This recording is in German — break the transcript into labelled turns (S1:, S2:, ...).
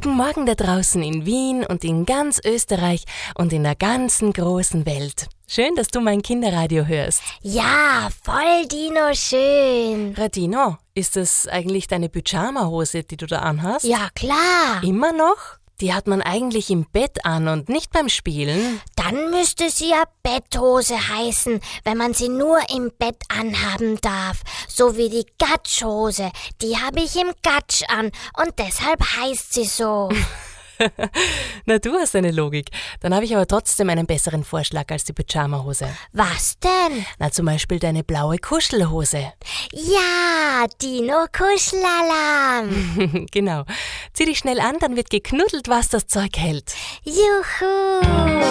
S1: Guten Morgen da draußen in Wien und in ganz Österreich und in der ganzen großen Welt. Schön, dass du mein Kinderradio hörst.
S2: Ja, voll Dino schön.
S1: Radino, ist das eigentlich deine Pyjama-Hose, die du da anhast?
S2: Ja, klar.
S1: Immer noch? Die hat man eigentlich im Bett an und nicht beim Spielen.
S2: Dann müsste sie ja Betthose heißen, wenn man sie nur im Bett anhaben darf. So wie die Gatschhose. Die habe ich im Gatsch an und deshalb heißt sie so.
S1: Na, du hast eine Logik. Dann habe ich aber trotzdem einen besseren Vorschlag als die Pyjama-Hose.
S2: Was denn?
S1: Na, zum Beispiel deine blaue Kuschelhose.
S2: Ja, Dino Kuschelalarm.
S1: Genau. Zieh dich schnell an, dann wird geknuddelt, was das Zeug hält.
S2: Juhu.